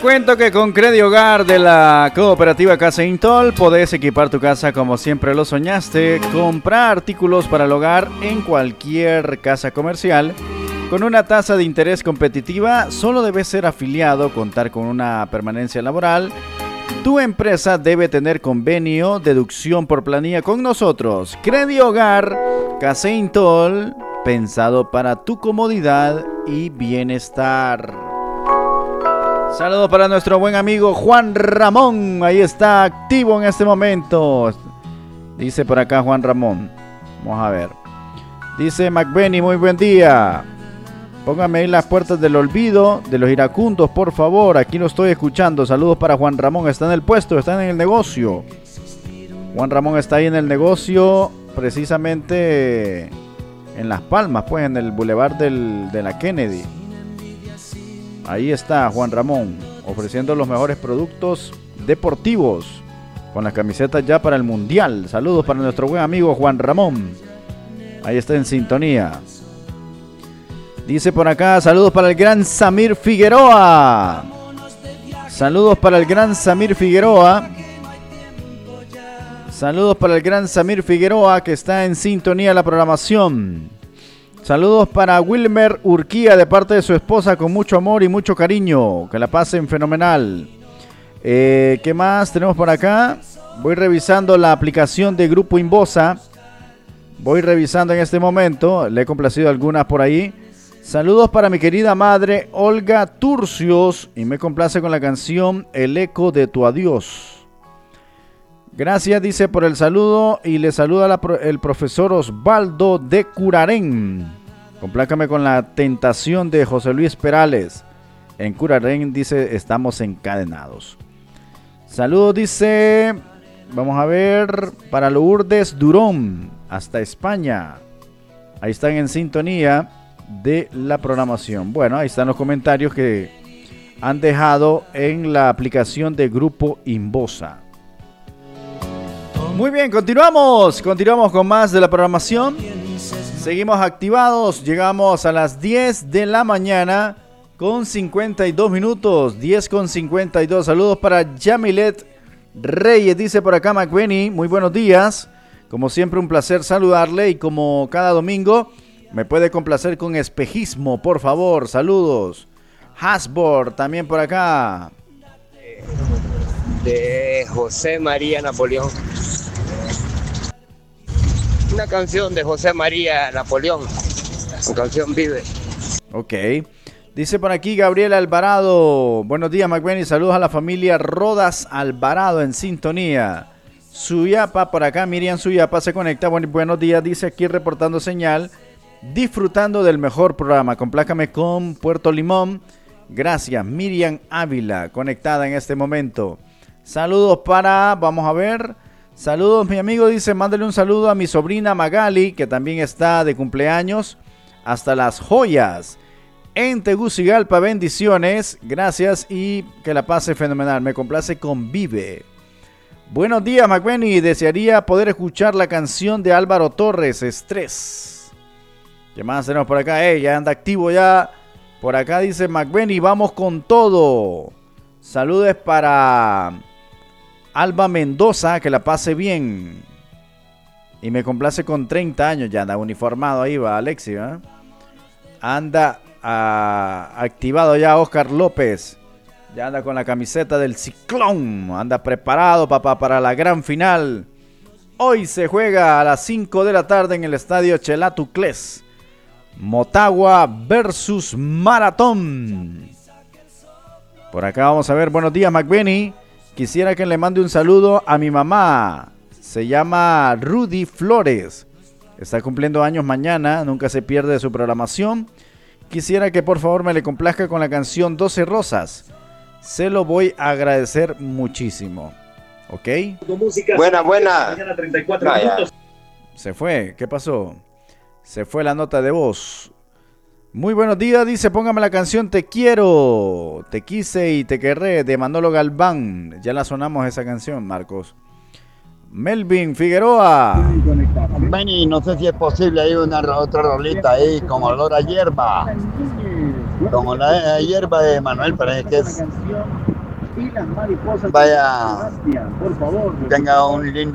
cuento que con Credi Hogar de la cooperativa Casa Intol podés equipar tu casa como siempre lo soñaste, comprar artículos para el hogar en cualquier casa comercial con una tasa de interés competitiva. Solo debes ser afiliado, contar con una permanencia laboral. Tu empresa debe tener convenio, deducción por planilla con nosotros. Credi Hogar Casa Intol, pensado para tu comodidad y bienestar. Saludos para nuestro buen amigo Juan Ramón. Ahí está activo en este momento. Dice por acá Juan Ramón. Vamos a ver. Dice McBenny, muy buen día. Póngame ahí las puertas del olvido de los iracundos, por favor. Aquí lo estoy escuchando. Saludos para Juan Ramón. Está en el puesto, está en el negocio. Juan Ramón está ahí en el negocio, precisamente en Las Palmas, pues en el bulevar de la Kennedy. Ahí está Juan Ramón, ofreciendo los mejores productos deportivos, con las camisetas ya para el Mundial. Saludos para nuestro buen amigo Juan Ramón. Ahí está en sintonía. Dice por acá, saludos para el gran Samir Figueroa. Saludos para el gran Samir Figueroa. Saludos para el gran Samir Figueroa, que está en sintonía de la programación. Saludos para Wilmer Urquía de parte de su esposa, con mucho amor y mucho cariño. Que la pasen fenomenal. ¿Qué más tenemos por acá? Voy revisando la aplicación de Grupo Inbosa. Voy revisando en este momento. Le he complacido algunas por ahí. Saludos para mi querida madre Olga Turcios. Y me complace con la canción El eco de tu adiós. Gracias, dice, por el saludo, y le saluda el profesor Osvaldo de Curarén. Complácame con la tentación de José Luis Perales. En Curarén, dice, estamos encadenados. Saludos, dice, vamos a ver, para Lourdes Durón, hasta España. Ahí están en sintonía de la programación. Bueno, ahí están los comentarios que han dejado en la aplicación de Grupo Inbosa. Muy bien, continuamos con más de la programación. Seguimos activados, llegamos a las 10 de la mañana con 52 minutos, 10 con 52. Saludos para Yamilet Reyes, dice por acá McBenny, muy buenos días. Como siempre un placer saludarle, y como cada domingo me puede complacer con espejismo, por favor, saludos. Hasbor también por acá. De José María Napoleón. Una canción de José María Napoleón. Su canción Vive. Ok. Dice por aquí Gabriel Alvarado. Buenos días, McBenny. Saludos a la familia Rodas Alvarado en sintonía. Suyapa por acá. Miriam Suyapa se conecta. Buenos días. Dice aquí reportando señal. Disfrutando del mejor programa. Complácame con Puerto Limón. Gracias. Miriam Ávila conectada en este momento. Saludos para, vamos a ver, saludos mi amigo, dice, mándale un saludo a mi sobrina Magali, que también está de cumpleaños, hasta Las Joyas, en Tegucigalpa, bendiciones, gracias y que la pase fenomenal, me complace con Vive. Buenos días, McBenny, desearía poder escuchar la canción de Álvaro Torres, Estrés. ¿Qué más tenemos por acá? Ya anda activo ya, por acá dice McBenny, vamos con todo. Saludos para Alba Mendoza, que la pase bien. Y me complace con 30 años, ya anda uniformado ahí, va Alexi, ¿eh? Anda activado ya Oscar López. Ya anda con la camiseta del Ciclón. Anda preparado, papá, para la gran final. Hoy se juega a las 5 de la tarde en el estadio Chelatuclés. Motagua versus Maratón. Por acá vamos a ver, buenos días, McBenny. Quisiera que le mande un saludo a mi mamá. Se llama Rudy Flores. Está cumpliendo años mañana, nunca se pierde de su programación. Quisiera que por favor me le complazca con la canción 12 Rosas. Se lo voy a agradecer muchísimo. ¿Ok? Buena. Se fue, ¿qué pasó? Se fue la nota de voz. Muy buenos días, dice, póngame la canción Te Quiero, Te Quise y Te Querré de Manolo Galván. Ya la sonamos esa canción, Marcos. Melvin Figueroa. Benny, no sé si es posible ahí otra rolita ahí, como olor a hierba. Como la hierba de Manuel Paredes. vaya, tenga un lindo